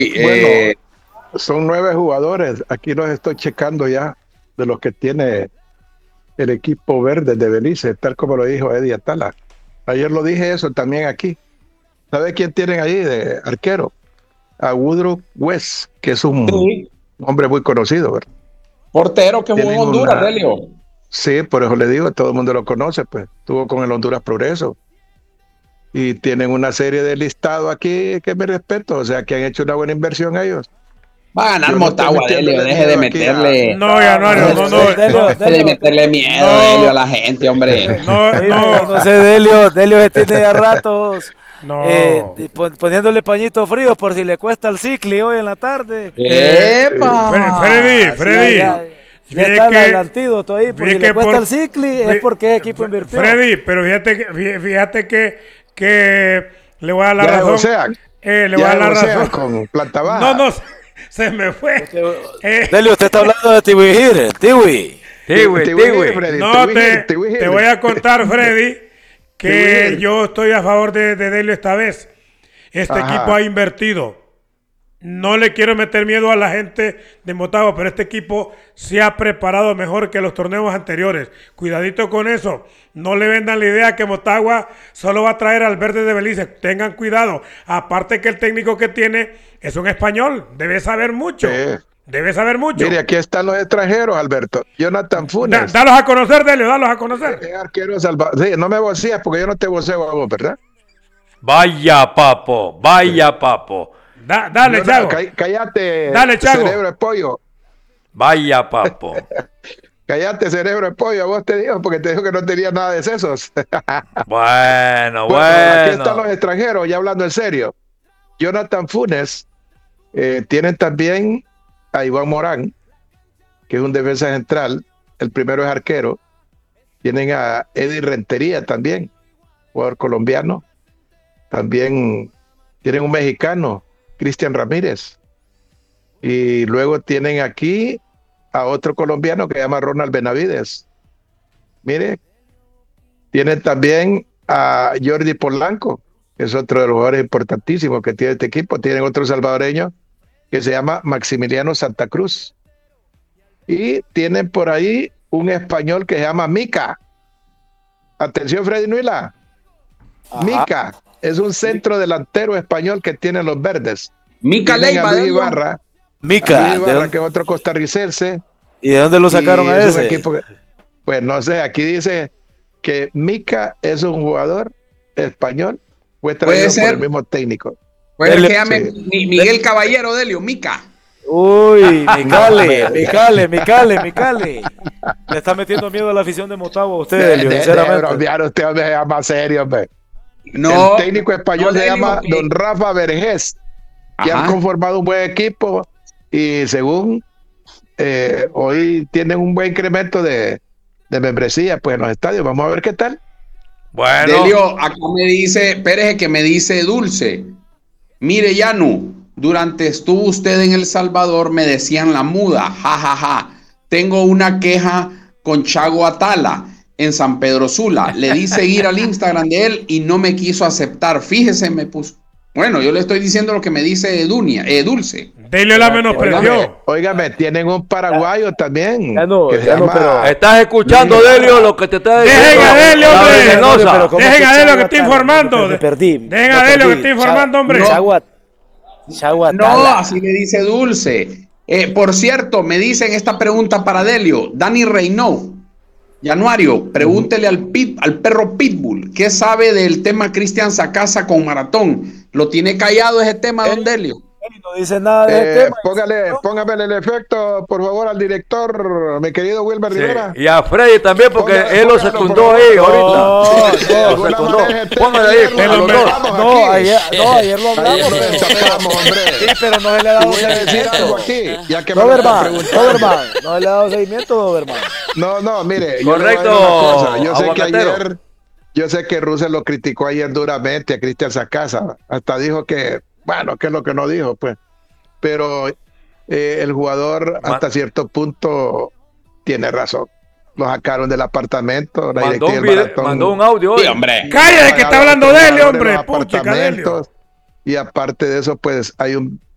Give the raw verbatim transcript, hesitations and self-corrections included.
Bueno, Eh, son nueve jugadores. Aquí los estoy checando ya de los que tiene el equipo verde de Belice, tal como lo dijo Eddie Atala. Ayer lo dije eso también aquí. ¿Sabe quién tienen ahí de arquero? A Woodrow West, que es un sí, hombre muy conocido, ¿verdad? portero que jugó en Tienen Honduras, una... Delio. Sí, por eso le digo, todo el mundo lo conoce, pues. Estuvo con el Honduras Progreso. Y tienen una serie de listado aquí que me respeto, o sea, que han hecho una buena inversión ellos. Va a ganar Yo no estoy Motagua, Delio. metiéndole Deje de miedo aquí a... meterle. No, Januario, no, no, no, Deje de meterle miedo, Delio, a la gente, hombre. no, Oíme, no, no sé, Delio, Delio se tiene ya ratos eh, no. pon- poniéndole pañito frío por si le cuesta el cicli hoy en la tarde. Eh, ¡Epa! Fre- Freddy, Freddy. Ya, ya, ya fíjate está que- el antídoto ahí, por fíjate si le que cuesta por- el cicli fí- es porque el equipo invirtió. Freddy, pero fíjate que, fí- fíjate que, que le voy a dar la Ya razón. sea, Eh, le voy a ya dar la sea razón. con planta baja. No, no, se me fue. Eh, Delio, usted está hablando de Tiwi Gire, Tiwi. Tiwi, Tiwi, Tiwi. Freddy, no, Tiwi, te, Tiwi. te voy a contar, Freddy, que Tiwi. yo estoy a favor de, de Delio esta vez. Este Ajá. equipo ha invertido. No le quiero meter miedo a la gente de Motagua, pero este equipo se ha preparado mejor que los torneos anteriores. Cuidadito con eso. No le vendan la idea que Motagua solo va a traer al verde de Belice. Tengan cuidado. Aparte que el técnico que tiene es un español. Debe saber mucho. Sí. Debe saber mucho. Mire, aquí están los extranjeros, Alberto. Jonathan Da- Funes. dalos a conocer, Delio, dalos a conocer. Es arquero de Salvador. Sí, no me voceas porque yo no te voceo a vos, ¿verdad? Vaya, papo, vaya, papo. Da- dale, Yo no- Chago. cá- cállate, Dale, Chago. cerebro de pollo. Vaya, papo. Cállate, cerebro de pollo. A vos te digo porque te dijo que no tenía nada de sesos. Bueno, Bueno, aquí están los bueno. extranjeros, ya hablando en serio. Jonathan Funes. eh, tienen también a Iván Morán, que es un defensa central. El primero es arquero. Tienen a Eddie Rentería también, jugador colombiano. También tienen un mexicano, Cristian Ramírez. Y luego tienen aquí a otro colombiano que se llama Ronald Benavides. Mire, tienen también a Jordi Polanco, que es otro de los jugadores importantísimos que tiene este equipo. Tienen otro salvadoreño que se llama Maximiliano Santa Cruz. Y tienen por ahí un español que se llama Mica. Atención, Freddy Nuila. Mica es un centro delantero español que tienen los verdes. Mica Tienen a Leiva, Luis Delio. Ibarra, a Mica, Luis ¿de Ibarra, dónde- que es otro costarricense. ¿y de dónde lo sacaron Y a es un ese? equipo que- pues no sé, aquí dice que Mica es un jugador español, fue traído por ser. el mismo técnico. Puede Delio, que llame sí. Mi- Miguel Caballero, Delio, Mica. Uy, Micale, Micale, Micale, Micale. Le está metiendo miedo a la afición de Motagua a usted, Delio, De- de- de sinceramente. bromear, usted hombre, se llama serio, hombre. No. El técnico español no, se Delio, llama que- Don Rafa Vergés, que Ajá. han conformado un buen equipo y según eh, hoy tienen un buen incremento de, de membresía pues en los estadios. Vamos a ver qué tal. Bueno, Delio, acá me dice, Pérez, que me dice Dulce. Mire, Yanu, durante estuvo usted en El Salvador, me decían la muda, ja, ja, ja. Tengo una queja con Chago Atala en San Pedro Sula. Le di seguir al Instagram de él y no me quiso aceptar. Fíjese, me puso. Bueno, yo le estoy diciendo lo que me dice Dunia, eh, Dulce. Delio la Óigame, menospreció. óigame, tienen un paraguayo también. Ya no, que se ya no, llama- pero- estás escuchando, Delio, lo que te está diciendo. Dejen a Delio, la hombre. venenosa. Pero ¿cómo Dejen que a Delio que Chagua está Atala? informando. Me perdí. Dejen me a Delio que perdí. está informando, hombre. No. Chagua, Chagua No, Atala. así le dice Dulce. Eh, por cierto, me dicen esta pregunta para Delio. Dani Reynó, Januario, pregúntele al, pit, al perro Pitbull, ¿qué sabe del tema Cristian Sacasa con Maratón? ¿Lo tiene callado ese tema, don Delio? Él no dice nada de Eh, tema. póngale, póngame el efecto, por favor, al director, mi querido Wilmer Sí, Rivera. y a Freddy también, porque Ponga- él lo póngalo, secundó por ahí favor. ahorita. No, Sí, de lo alguna secundó. manera este Póngale ahí, viernes póngalo lo todo. dejamos No, aquí. ayer, no, ayer lo hablamos. Ayer lo pero- destapamos, hombre. Sí, pero no se le ha Y dado voy a decir seguimiento. algo aquí, ya que me lo están Doberman, preguntando. Doberman, no le ha dado seguimiento, Doberman. No, no, mire, yo le Correcto, voy a decir una cosa. Yo sé que aguacatero. ayer, yo sé que Russell lo criticó ayer duramente a Cristian Sacasa. Hasta dijo que, bueno, que es lo que no dijo, pues. Pero eh, el jugador Ma- hasta cierto punto tiene razón. Lo sacaron del apartamento, la Mandó directiva un, del video- Maratón. mandó un audio hoy. Sí, hombre. Cállate que está hablando Delio, hombre. Los Puchica, Delio. apartamentos. Y aparte de eso, pues hay un